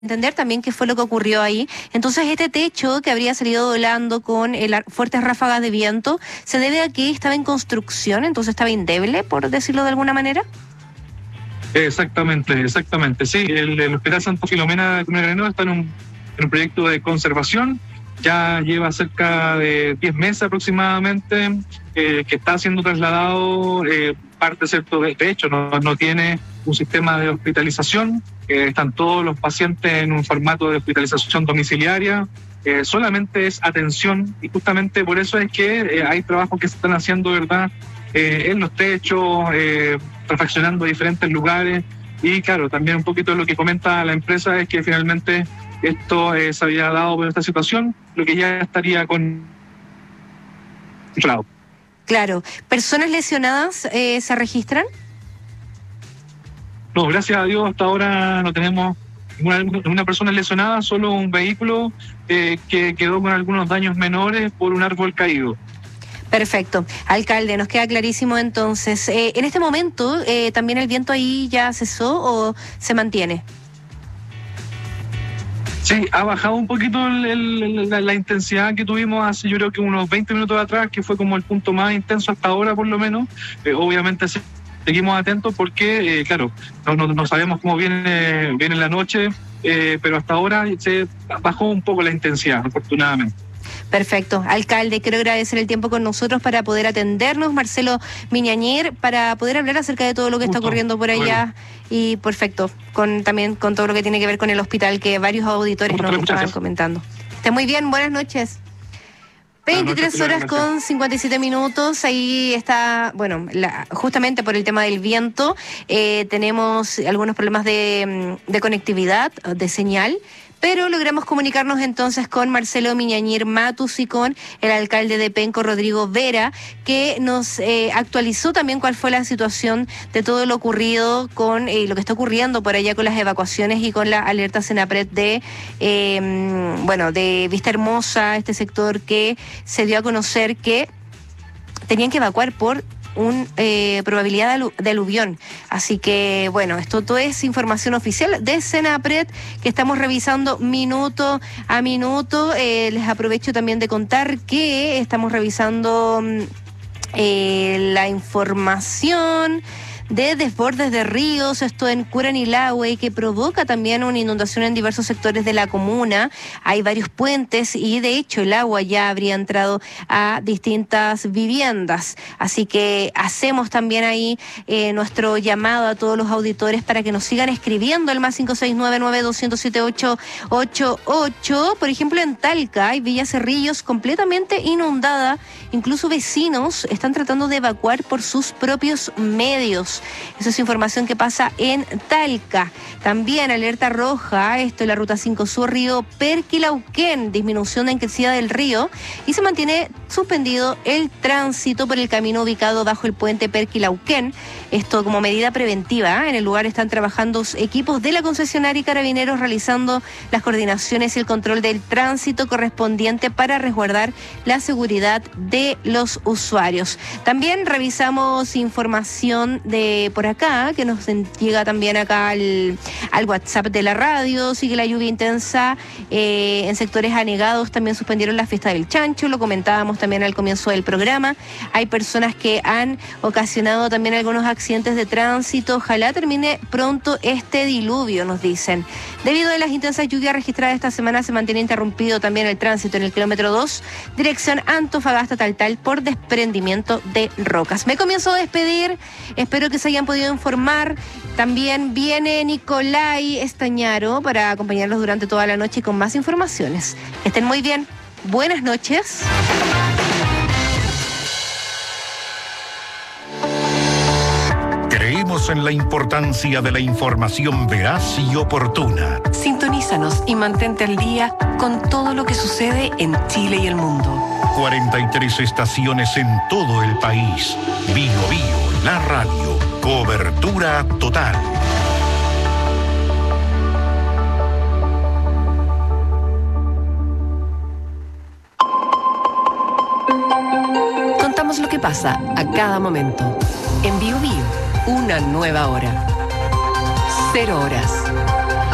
entender también qué fue lo que ocurrió ahí. Entonces, este techo que habría salido volando con fuertes ráfagas de viento, ¿se debe a que estaba en construcción, entonces estaba endeble, por decirlo de alguna manera? Exactamente. Sí, el Hospital Santa Filomena de Comuna Granollers está en un proyecto de conservación. Ya lleva cerca de 10 meses aproximadamente, que está siendo trasladado parte, ¿cierto? De hecho, no tiene un sistema de hospitalización. Están todos los pacientes en un formato de hospitalización domiciliaria. Solamente es atención, y justamente por eso es que hay trabajos que se están haciendo, ¿verdad? En los techos, refaccionando diferentes lugares. Y claro, también un poquito lo que comenta la empresa es que finalmente esto se había dado por esta situación, lo que ya estaría controlado. Claro. ¿Personas lesionadas se registran? No, gracias a Dios hasta ahora no tenemos ninguna persona lesionada, solo un vehículo que quedó con algunos daños menores por un árbol caído. Perfecto. Alcalde, nos queda clarísimo entonces. En este momento, ¿también el viento ahí ya cesó o se mantiene? Sí, ha bajado un poquito la intensidad que tuvimos hace, yo creo que unos 20 minutos atrás, que fue como el punto más intenso hasta ahora por lo menos. Obviamente seguimos atentos porque, claro, no sabemos cómo viene la noche, pero hasta ahora se bajó un poco la intensidad, afortunadamente. Perfecto. Alcalde, quiero agradecer el tiempo con nosotros para poder atendernos, Marcelo Miñañir, para poder hablar acerca de todo lo que está ocurriendo por allá. Y perfecto, también con todo lo que tiene que ver con el hospital, que varios auditores nos estaban comentando. Esté muy bien, buenas noches. 23 horas con 57 minutos, ahí está, bueno, justamente por el tema del viento, tenemos algunos problemas de conectividad, de señal, pero logramos comunicarnos entonces con Marcelo Miñañir Matus y con el alcalde de Penco, Rodrigo Vera, que nos actualizó también cuál fue la situación de todo lo ocurrido con lo que está ocurriendo por allá con las evacuaciones y con la alerta Senapred de Vista Hermosa, este sector que se dio a conocer que tenían que evacuar por probabilidad de aluvión. Así que, bueno, esto todo es información oficial de Senapred que estamos revisando minuto a minuto. Les aprovecho también de contar que estamos revisando la información de desbordes de ríos, esto en Curanilahue, que provoca también una inundación en diversos sectores de la comuna. Hay varios puentes y de hecho el agua ya habría entrado a distintas viviendas. Así que hacemos también ahí nuestro llamado a todos los auditores para que nos sigan escribiendo al más 569-9207-888. Por ejemplo, en Talca hay Villa Cerrillos completamente inundada. Incluso vecinos están tratando de evacuar por sus propios medios. Esa es información que pasa en Talca. También alerta roja, esto es la ruta 5 Sur, río Perquilauquén, disminución de crecida del río, y se mantiene suspendido el tránsito por el camino ubicado bajo el puente Perquilauquén. Esto como medida preventiva. En el lugar están trabajando equipos de la concesionaria y carabineros realizando las coordinaciones y el control del tránsito correspondiente para resguardar la seguridad de los usuarios. También revisamos información de por acá, que nos llega también acá al WhatsApp de la radio. Sigue la lluvia intensa en sectores anegados, también suspendieron la fiesta del chancho, lo comentábamos también al comienzo del programa. Hay personas que han ocasionado también algunos accidentes de tránsito. Ojalá termine pronto este diluvio, nos dicen. Debido a las intensas lluvias registradas esta semana, se mantiene interrumpido también el tránsito en el kilómetro 2, dirección Antofagasta-Taltal, por desprendimiento de rocas. Me comienzo a despedir, espero que se hayan podido informar. También viene Nicolai Estañaro para acompañarlos durante toda la noche con más informaciones. Estén muy bien. Buenas noches. Creemos en la importancia de la información veraz y oportuna. Sintonízanos y mantente al día con todo lo que sucede en Chile y el mundo. 43 estaciones en todo el país. Bio, la radio. Cobertura total. Contamos lo que pasa a cada momento. En Bio, una nueva hora. 0 horas.